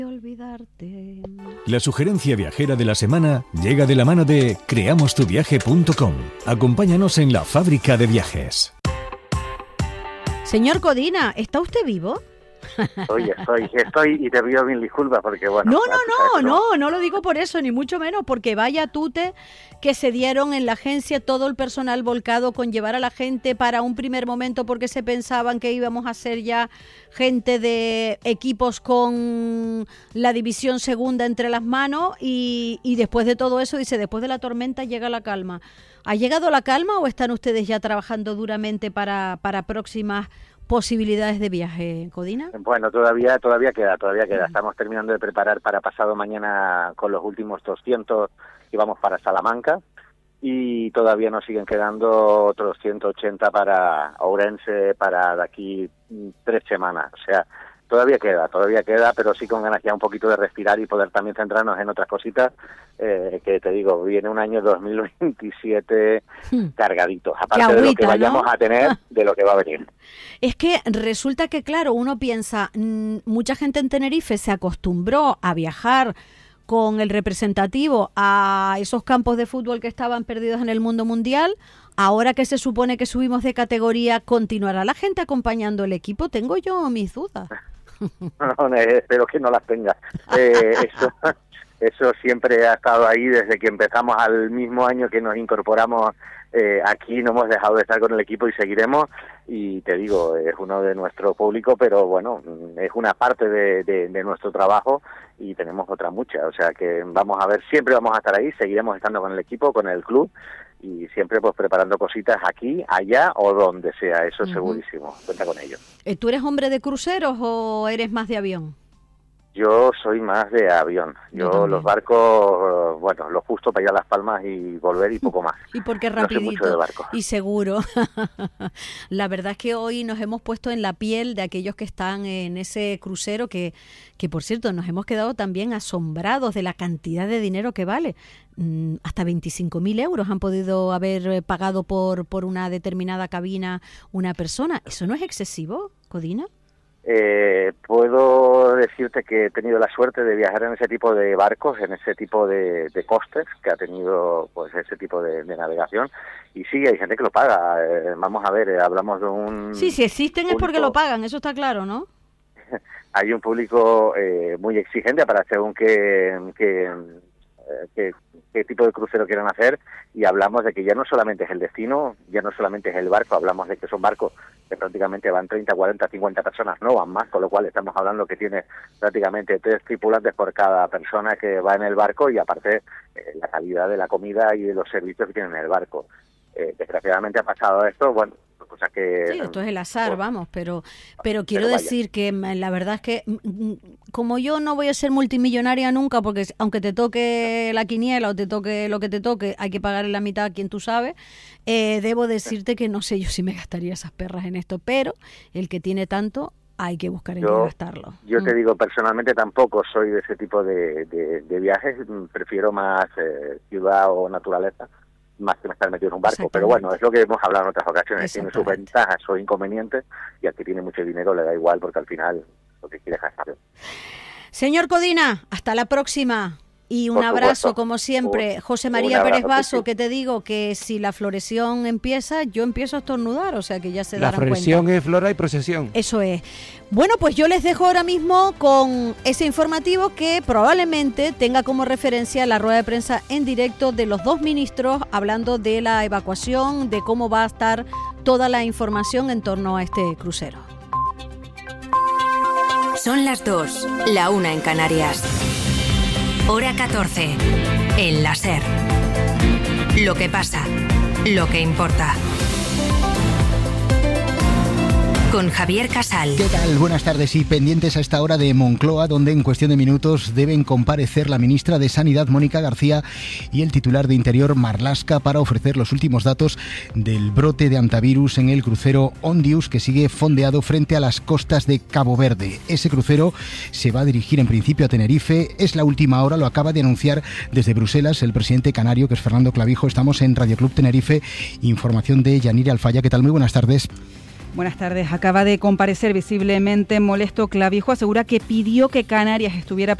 Olvidarte. La sugerencia viajera de la semana llega de la mano de creamostuviaje.com. Acompáñanos en la fábrica de viajes. Señor Codina, ¿está usted vivo? Oye, estoy y te pido mil disculpas porque bueno... No lo digo por eso, ni mucho menos, porque vaya tute que se dieron en la agencia todo el personal volcado con llevar a la gente para un primer momento porque se pensaban que íbamos a ser ya gente de equipos con la división segunda entre las manos y después de todo eso, dice, después de la tormenta llega la calma. ¿Ha llegado la calma o están ustedes ya trabajando duramente para próximas posibilidades de viaje, Codina? Bueno, todavía queda. Estamos terminando de preparar para pasado mañana con los últimos 200 que vamos para Salamanca y todavía nos siguen quedando otros 180 para Ourense para de aquí 3 semanas. O sea, todavía queda, pero sí con ganas ya un poquito de respirar y poder también centrarnos en otras cositas, que te digo, viene un año 2027 cargadito, aparte de lo que vayamos a tener, de lo que va a venir. Es que resulta que, claro, uno piensa, mucha gente en Tenerife se acostumbró a viajar con el representativo a esos campos de fútbol que estaban perdidos en el mundo mundial. Ahora que se supone que subimos de categoría, ¿continuará la gente acompañando el equipo? Tengo yo mis dudas. No, espero que no las tengas. Eso siempre ha estado ahí desde que empezamos al mismo año que nos incorporamos aquí. No hemos dejado de estar con el equipo y seguiremos. Y te digo, es uno de nuestro público, pero bueno, es una parte de nuestro trabajo y tenemos otra mucha. O sea que vamos a ver, siempre vamos a estar ahí, seguiremos estando con el equipo, con el club y siempre pues preparando cositas aquí, allá o donde sea, eso es segurísimo, cuenta con ello. ¿Tú eres hombre de cruceros o eres más de avión? Yo soy más de avión. Yo los barcos, bueno, lo justo para ir a Las Palmas y volver y poco más. Y porque es rapidito, no sé mucho de barco. Y seguro. La verdad es que hoy nos hemos puesto en la piel de aquellos que están en ese crucero que por cierto, nos hemos quedado también asombrados de la cantidad de dinero que vale. Hasta 25.000 euros han podido haber pagado por una determinada cabina una persona. ¿Eso no es excesivo, Codina? Puedo decirte que he tenido la suerte de viajar en ese tipo de barcos, en ese tipo de costes que ha tenido pues ese tipo de navegación y sí, hay gente que lo paga. Vamos a ver, hablamos de un... Sí, si existen público, es porque lo pagan, eso está claro, ¿no? Hay un público muy exigente para según qué tipo de crucero quieran hacer y hablamos de que ya no solamente es el destino, ya no solamente es el barco, hablamos de que son barcos que prácticamente van 30, 40, 50 personas, no van más, con lo cual estamos hablando que tiene prácticamente 3 tripulantes por cada persona que va en el barco y aparte la calidad de la comida y de los servicios que tienen en el barco. Desgraciadamente ha pasado esto, bueno, cosa que... Sí, esto es el azar, vamos, pero quiero decir que la verdad es que como yo no voy a ser multimillonaria nunca, porque aunque te toque la quiniela o te toque lo que te toque, hay que pagarle la mitad a quien tú sabes, debo decirte que no sé yo si me gastaría esas perras en esto, pero el que tiene tanto hay que buscar en qué gastarlo. Yo te digo, personalmente tampoco soy de ese tipo de viajes, prefiero más ciudad o naturaleza, más que estar metido en un barco, pero bueno, es lo que hemos hablado en otras ocasiones, tiene sus ventajas o inconvenientes y al que tiene mucho dinero le da igual porque al final lo que quiere es gastar. Señor Codina, hasta la próxima y un abrazo como siempre. José María Pérez Basso, que te digo que si la floresión empieza, yo empiezo a estornudar, o sea que ya se darán cuenta. La floresión es flora y procesión. Eso es. Bueno, pues yo les dejo ahora mismo con ese informativo que probablemente tenga como referencia la rueda de prensa en directo de los 2 ministros hablando de la evacuación, de cómo va a estar toda la información en torno a este crucero. Son las 2, la 1 en Canarias. Hora 14, en la SER. Lo que pasa, lo que importa. Con Javier Casal. ¿Qué tal? Buenas tardes y pendientes a esta hora de Moncloa, donde en cuestión de minutos deben comparecer la ministra de Sanidad, Mónica García, y el titular de Interior, Marlaska, para ofrecer los últimos datos del brote de hantavirus en el crucero Ondius, que sigue fondeado frente a las costas de Cabo Verde. Ese crucero se va a dirigir en principio a Tenerife. Es la última hora, lo acaba de anunciar desde Bruselas el presidente canario, que es Fernando Clavijo. Estamos en Radio Club Tenerife. Información de Yanira Alfaya. ¿Qué tal? Muy buenas tardes. Buenas tardes. Acaba de comparecer visiblemente molesto Clavijo. Asegura que pidió que Canarias estuviera